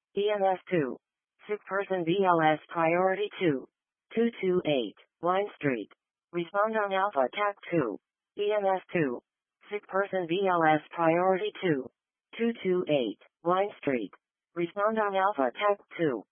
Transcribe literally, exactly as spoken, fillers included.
E M S two. Sick person B L S priority two. two two eight, Line Street. Respond on Alpha T A C two. E M S two. Sick person B L S priority two. two two eight, Line Street. Respond on Alpha T A C two.